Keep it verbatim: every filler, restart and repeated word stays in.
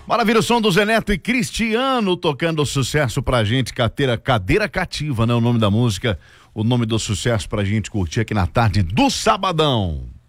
Maravilha, o som do Zé Neto e Cristiano tocando sucesso pra gente, cadeira, cadeira cativa, né? O nome da música, o nome do sucesso pra gente curtir aqui na tarde do sabadão.